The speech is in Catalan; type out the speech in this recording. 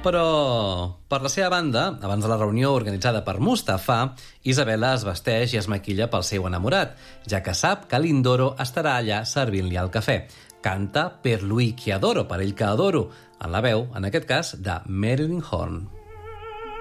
Però, per la seva banda, abans de la reunió organitzada per Mustafa, Isabella es vesteix i es maquilla pel seu enamorat, ja que sap que Lindoro estarà allà servint-li el cafè. Canta Per lui che adoro, per ell que adoro, en la veu, en aquest cas, de Marilyn Horne.